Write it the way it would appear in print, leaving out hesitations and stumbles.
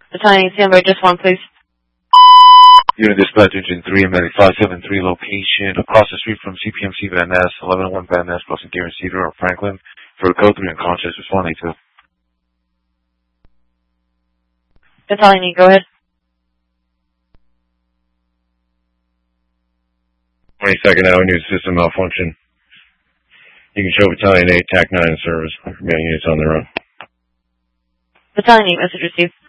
Battalion, stand by, just one, please. Unit Dispatch Engine 3, Medic 573, location across the street from CPMC Van Ness, 1101 Van Ness, crossing Gary Cedar or Franklin, for code 3 unconscious, respond 82. Battalion, go ahead. 22nd Avenue system malfunction. You can show Battalion 8, TAC 9 in service. Yeah, units on their own. Battalion 8, message received.